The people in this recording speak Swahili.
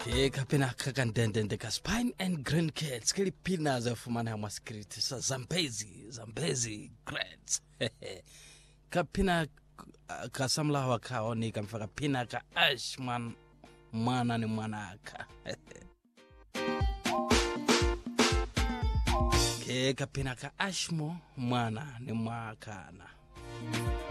Ke kapina kakandende ka Spine and Grandcats kilipina za fumana ya maskriti sa Zambezi Grants. Kapina kasamla wakaoni kamfaka pina ka Ashman mwana ni mwanaka. Ke kapina ka Ashmo mwana ni mwakana.